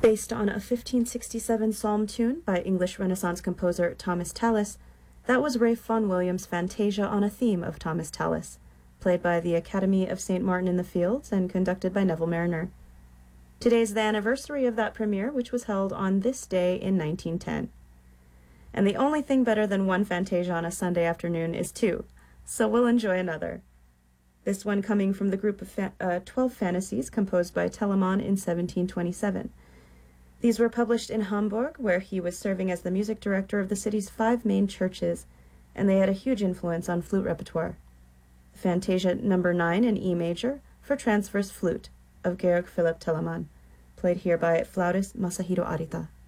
Based on a 1567 psalm tune by English Renaissance composer Thomas Tallis, that was Ralph Vaughan Williams' Fantasia on a theme of Thomas Tallis, played by the Academy of St. Martin in the Fields and conducted by Neville Marriner. Today's the anniversary of that premiere, which was held on this day in 1910. And the only thing better than one Fantasia on a Sunday afternoon is two, so we'll enjoy another. This one coming from the group of 12 fantasies composed by Telemann in 1727. These were published in Hamburg, where he was serving as the music director of the city's 5 main churches, and they had a huge influence on flute repertoire. Fantasia No. 9 in E major for transverse flute of Georg Philipp Telemann, played here by flautist Masahiro Arita.